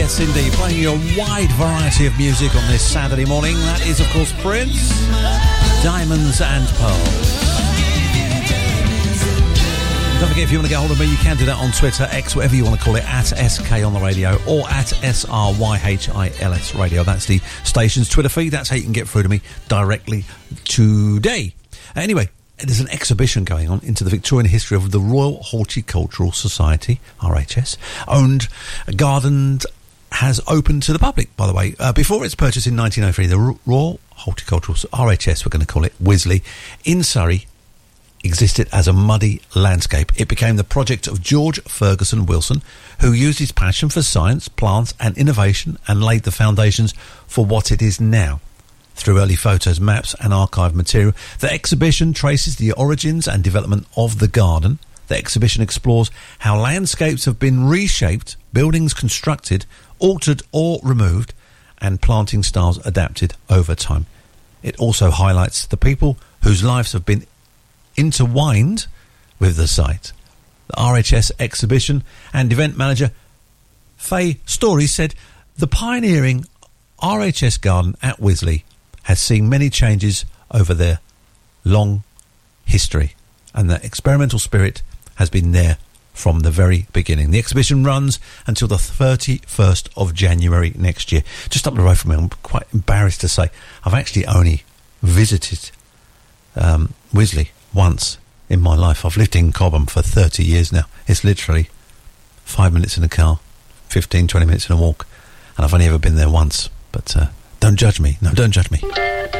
Yes, indeed. Playing you a wide variety of music on this Saturday morning. That is, of course, Prince, Diamonds and Pearls. Don't forget, if you want to get hold of me, you can do that on Twitter, X, whatever you want to call it, at SK on the radio or at SRYHILS radio. That's the station's Twitter feed. That's how you can get through to me directly today. Anyway, there's an exhibition going on into the Victorian history of the Royal Horticultural Society, RHS, owned garden has opened to the public, by the way. Before its purchase in 1903, the Royal Horticultural, RHS, we're going to call it, Wisley, in Surrey, existed as a muddy landscape. It became the project of George Ferguson Wilson, who used his passion for science, plants and innovation and laid the foundations for what it is now. Through early photos, maps and archive material, the exhibition traces the origins and development of the garden. The exhibition explores how landscapes have been reshaped, buildings constructed, altered or removed, and planting styles adapted over time. It also highlights the people whose lives have been intertwined with the site. The RHS exhibition and event manager Faye Story said the pioneering RHS garden at Wisley has seen many changes over their long history, and the experimental spirit has been there from the very beginning. The exhibition runs until the 31st of January next year. Just up the road from me, I'm quite embarrassed to say, I've actually only visited Wisley once in my life. I've lived in Cobham for 30 years now. It's literally 5 minutes in a car, 15, 20 minutes in a walk, and I've only ever been there once. But don't judge me. No, don't judge me.